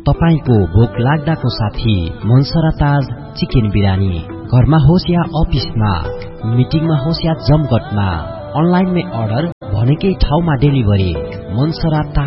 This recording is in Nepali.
तपाईको भोक लाग्दाको साथी मनसरा ताज चिकन बिरयानी। घरमा होस् या अफिसमा, मिटिङमा होस् या जमघटमा, अनलाइनमै अर्डर भनेकै ठाउँमा डेलिभरी। मनसरा ताज